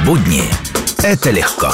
Будни – это легко.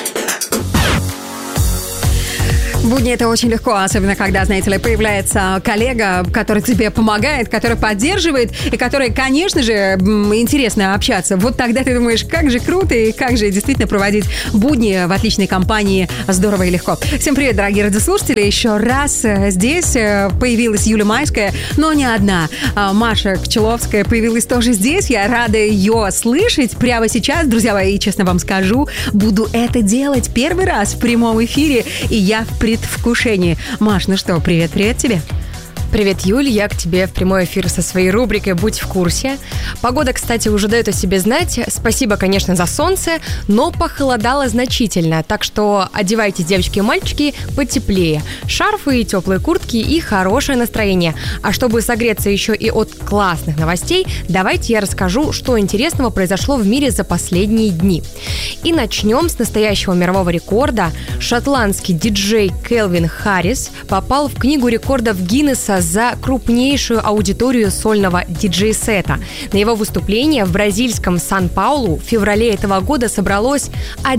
Будни — это очень легко, особенно когда, знаете ли, появляется коллега, который тебе помогает, который поддерживает и который, конечно же, интересно общаться. Вот тогда ты думаешь, как же круто и как же действительно проводить будни в отличной компании здорово и легко. Всем привет, дорогие радиослушатели. Еще раз здесь появилась Юля Майская, но не одна. Маша Кочеловская появилась тоже здесь. Я рада ее слышать прямо сейчас. Друзья мои, честно вам скажу, буду это делать первый раз в прямом эфире, и я в предвкушении. Маш, ну что, привет тебе. Привет, Юль, я к тебе в прямой эфир со своей рубрикой «Будь в курсе». Погода, кстати, уже дает о себе знать. Спасибо, конечно, за солнце, но похолодало значительно. Так что одевайтесь, девочки и мальчики, потеплее. Шарфы, теплые куртки и хорошее настроение. А чтобы согреться еще и от классных новостей, давайте я расскажу, что интересного произошло в мире за последние дни. И начнем с настоящего мирового рекорда. Шотландский диджей Кельвин Харрис попал в книгу рекордов Гиннесса за крупнейшую аудиторию сольного диджей-сета. На его выступление в бразильском Сан-Паулу в феврале этого года собралось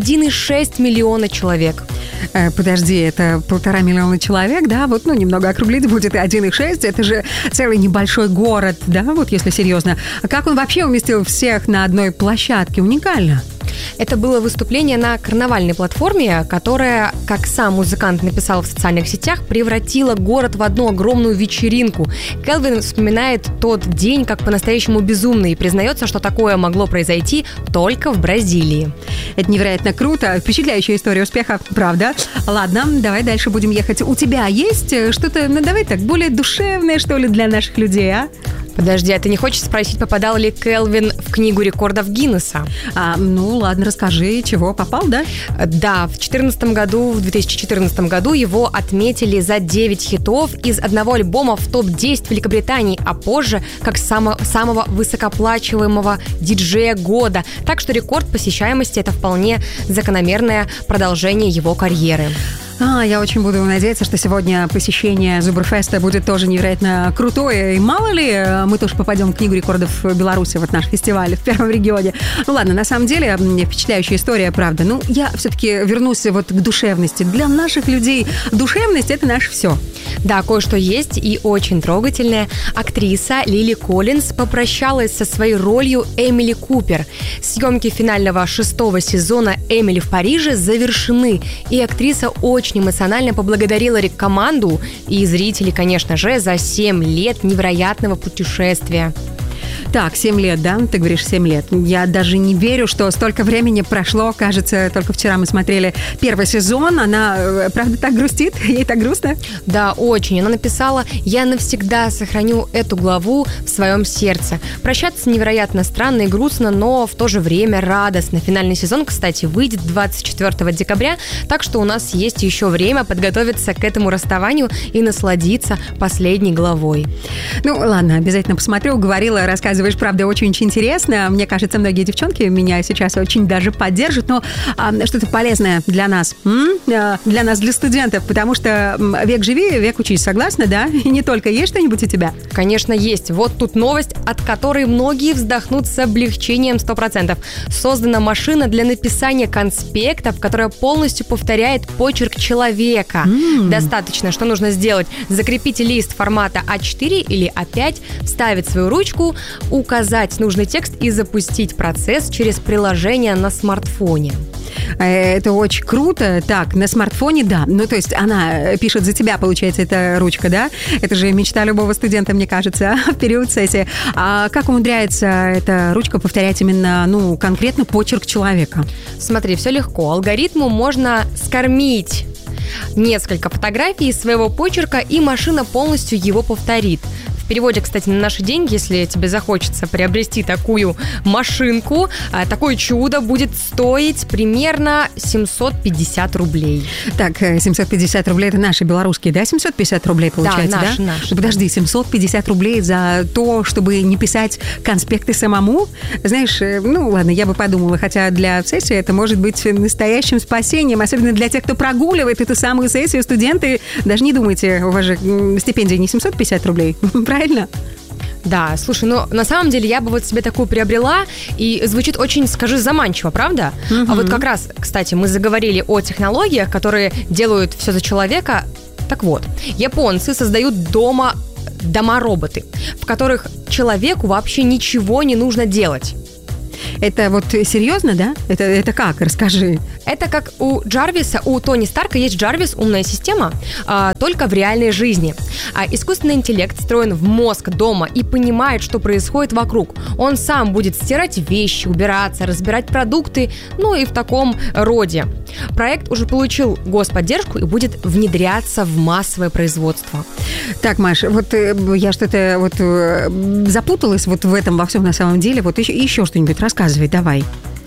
1,6 миллиона человек. Подожди, это 1,5 миллиона человек, да? Вот, немного округлить будет 1,6. Это же целый небольшой город, да? Вот если серьезно. А как он вообще уместил всех на одной площадке? Уникально. Это было выступление на карнавальной платформе, которая, как сам музыкант написал в социальных сетях, превратила город в одну огромную вечеринку. Кельвин вспоминает тот день как по-настоящему безумный и признается, что такое могло произойти только в Бразилии. Это невероятно круто, впечатляющая история успеха, правда? Ладно, давай дальше будем ехать. У тебя есть что-то, давай так, более душевное, что ли, для наших людей, а? Подожди, а ты не хочешь спросить, попадал ли Кельвин в книгу рекордов Гиннесса? Ладно, расскажи, чего, попал, да? Да, в 2014 году его отметили за 9 хитов из одного альбома в топ-10 Великобритании, а позже как самого высокооплачиваемого диджея года. Так что рекорд посещаемости – это вполне закономерное продолжение его карьеры. Я очень буду надеяться, что сегодня посещение Зубрфеста будет тоже невероятно крутое. И мало ли, мы тоже попадем в книгу рекордов Беларуси, вот наш фестиваль в первом регионе. Ладно, на самом деле, впечатляющая история, правда. Я все-таки вернусь вот к душевности. Для наших людей душевность – это наше все. Да, кое-что есть и очень трогательное. Актриса Лили Коллинз попрощалась со своей ролью Эмили Купер. Съемки финального 6-го сезона «Эмили в Париже» завершены, и актриса очень эмоционально поблагодарила команду и зрителей, конечно же, за 7 лет невероятного путешествия. Так, 7 лет, да? Ты говоришь 7 лет. Я даже не верю, что столько времени прошло. Кажется, только вчера мы смотрели первый сезон. Она, правда, так грустит? Ей так грустно? Да, очень. Она написала: «Я навсегда сохраню эту главу в своем сердце». Прощаться невероятно странно и грустно, но в то же время радостно. Финальный сезон, кстати, выйдет 24 декабря, так что у нас есть еще время подготовиться к этому расставанию и насладиться последней главой. Ладно, обязательно посмотрю. Говорила, рассказываешь, правда, очень-очень интересно. Мне кажется, многие девчонки меня сейчас очень даже поддержат, но что-то полезное для нас, для студентов, потому что век живи, век учись, согласна, да? И не только. Есть что-нибудь у тебя? Конечно, есть. Вот тут новость, от которой многие вздохнут с облегчением 100%. Создана машина для написания конспектов, которая полностью повторяет почерк человека. Достаточно, что нужно сделать? Закрепить лист формата А4 или А5, вставить свою ручку, указать нужный текст и запустить процесс через приложение на смартфоне. Это очень круто. Так, на смартфоне, да. То есть она пишет за тебя, получается, эта ручка, да? Это же мечта любого студента, мне кажется, в период сессии. А как умудряется эта ручка повторять именно, конкретно почерк человека? Смотри, все легко. Алгоритму можно скормить несколько фотографий из своего почерка, и машина полностью его повторит. В переводе, кстати, на наши деньги, если тебе захочется приобрести такую машинку, такое чудо будет стоить примерно 750 рублей. Так, 750 рублей – это наши белорусские, да? 750 рублей получается, да? Наши. Подожди, 750 рублей за то, чтобы не писать конспекты самому? Знаешь, ладно, я бы подумала, хотя для сессии это может быть настоящим спасением, особенно для тех, кто прогуливает эту самую сессию. Студенты, даже не думайте, у вас же стипендия не 750 рублей, правильно? Да, слушай, ну на самом деле я бы вот себе такую приобрела, и звучит очень, скажи, заманчиво, правда? А вот как раз, кстати, мы заговорили о технологиях, которые делают все за человека. Так вот, японцы создают дома-роботы, в которых человеку вообще ничего не нужно делать. Это вот серьезно, да? Это как? Расскажи. Это как у Джарвиса, у Тони Старка есть Джарвис, умная система, только в реальной жизни. Искусственный интеллект встроен в мозг дома и понимает, что происходит вокруг. Он сам будет стирать вещи, убираться, разбирать продукты, ну и в таком роде. Проект уже получил господдержку и будет внедряться в массовое производство. Так, Маш, вот я что-то вот запуталась вот в этом во всем на самом деле. Вот еще что-нибудь рассказывай, давай.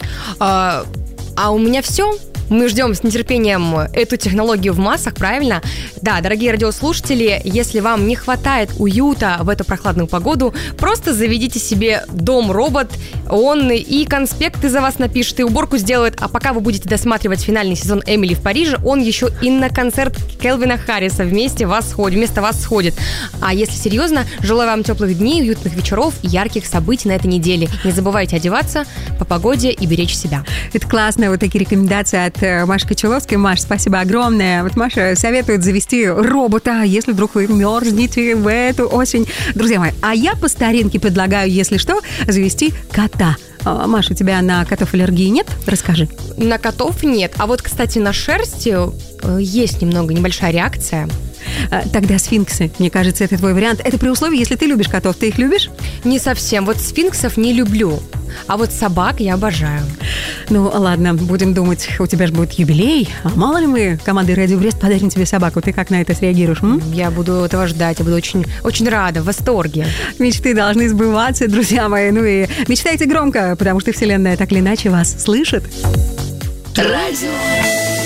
А у меня все. Мы ждем с нетерпением эту технологию в массах, правильно? Да, дорогие радиослушатели, если вам не хватает уюта в эту прохладную погоду, просто заведите себе дом-робот, он и конспекты за вас напишет, и уборку сделает, а пока вы будете досматривать финальный сезон «Эмили в Париже», он еще и на концерт Кельвина Харриса вместо вас сходит. А если серьезно, желаю вам теплых дней, уютных вечеров и ярких событий на этой неделе. Не забывайте одеваться по погоде и беречь себя. Это классно, вот такие рекомендации от Маши Кочеловской. Маш, спасибо огромное. Вот Маша советует завести робота, если вдруг вы мерзнете в эту осень. Друзья мои, а я по старинке предлагаю, если что, завести кота. Маш, у тебя на котов аллергии нет? Расскажи. На котов нет. А вот, кстати, на шерсти есть небольшая реакция. Тогда сфинксы, мне кажется, это твой вариант. Это при условии, если ты любишь котов. Ты их любишь? Не совсем. Вот сфинксов не люблю. А вот собак я обожаю. Ну, ладно, будем думать. У тебя же будет юбилей. А мало ли мы командой «Радио Брест» подарим тебе собаку. Ты как на это среагируешь? Я буду этого ждать. Я буду очень, очень рада, в восторге. Мечты должны сбываться, друзья мои. Ну и мечтайте громко, потому что Вселенная так или иначе вас слышит. Радио